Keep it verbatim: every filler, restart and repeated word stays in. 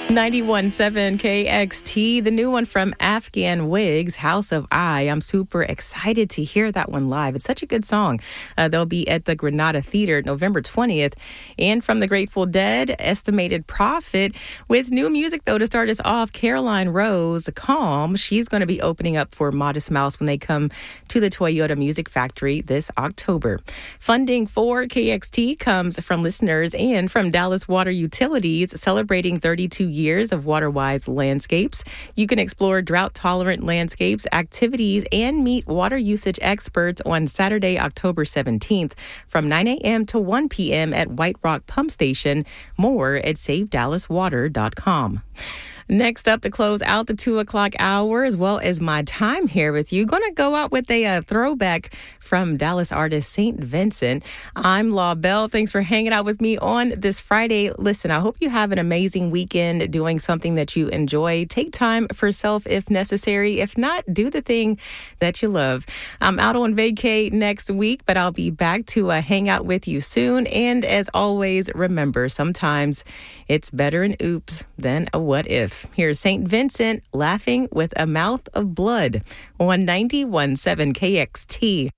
ninety-one point seven K X T, the new one from Afghan Wigs, House of I. I'm super excited to hear that one live. It's such a good song. Uh, they'll be at the Granada Theater November twentieth. And from the Grateful Dead, Estimated Prophet. With new music, though, to start us off, Caroline Rose, Calm. She's going to be opening up for Modest Mouse when they come to the Toyota Music Factory this October. Funding for K X T comes from listeners and from Dallas Water Utilities, celebrating thirty-two years of water-wise landscapes. You can explore drought-tolerant landscapes, activities, and meet water usage experts on Saturday, October seventeenth from nine a.m. to one p.m. at White Rock Pump Station. More at save dallas water dot com. Next up, to close out the two o'clock hour, as well as my time here with you, going to go out with a uh, throwback from Dallas artist Saint Vincent. I'm Law Bell. Thanks for hanging out with me on this Friday. Listen, I hope you have an amazing weekend doing something that you enjoy. Take time for self if necessary. If not, do the thing that you love. I'm out on vacay next week, but I'll be back to uh, hang out with you soon. And as always, remember, sometimes it's better an oops than a what if. Here's Saint Vincent, Laughing with a Mouth of Blood on ninety-one point seven K X T.